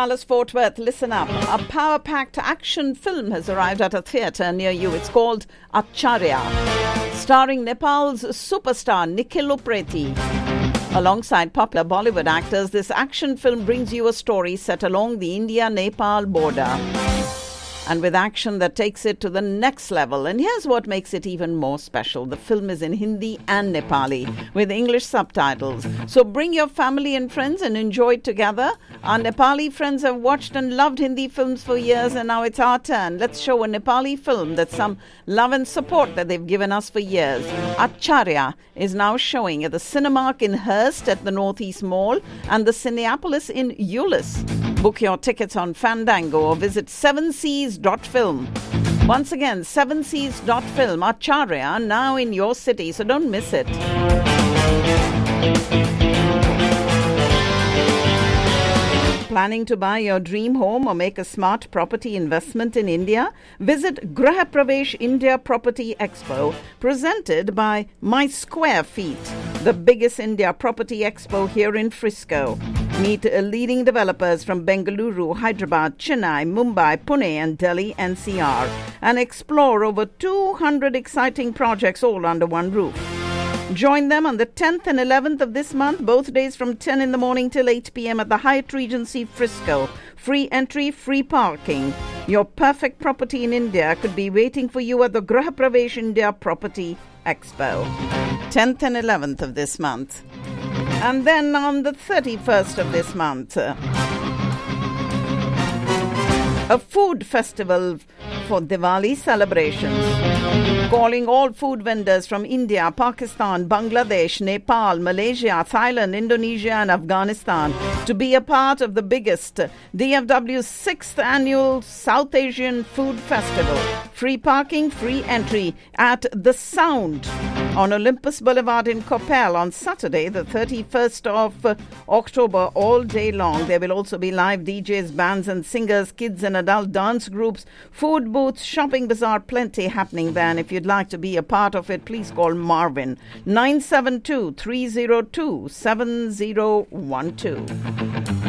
Dallas Fort Worth, listen up. A power-packed action film has arrived at a theatre near you. It's called Acharya, starring Nepal's superstar Nikhil Upreti. Alongside popular Bollywood actors, this action film brings you a story set along the India-Nepal border, and with action that takes it to the next level. And here's what makes it even more special. The film is in Hindi and Nepali with English subtitles. So bring your family and friends and enjoy it together. Our Nepali friends have watched and loved Hindi films for years, and now it's our turn. Let's show a Nepali film that some love and support that they've given us for years. Acharya is now showing at the Cinemark in Hearst at the Northeast Mall and the Cineapolis in Euless. Book your tickets on Fandango or visit 7seas.film. Once again, 7seas.film. Acharya, now in your city, so don't miss it. Planning to buy your dream home or make a smart property investment in India? Visit Graha Pravesh India Property Expo, presented by My Square Feet, the biggest India property expo here in Frisco. Meet leading developers from Bengaluru, Hyderabad, Chennai, Mumbai, Pune and Delhi NCR, and explore over 200 exciting projects all under one roof. Join them on the 10th and 11th of this month, both days from 10 in the morning till 8 p.m. at the Hyatt Regency Frisco. Free entry, free parking. Your perfect property in India could be waiting for you at the Graha Pravesh India Property Expo. 10th and 11th of this month. And then on the 31st of this month, a food festival for Diwali celebrations, calling all food vendors from India, Pakistan, Bangladesh, Nepal, Malaysia, Thailand, Indonesia and Afghanistan to be a part of the biggest DFW's 6th annual South Asian Food Festival. Free parking, free entry at The Sound on Olympus Boulevard in Coppell on Saturday, the 31st of October, all day long. There will also be live DJs, bands and singers, kids and adult dance groups, food booths, shopping bazaar, plenty happening there. And if you'd like to be a part of it, please call Marvin, 972-302-7012.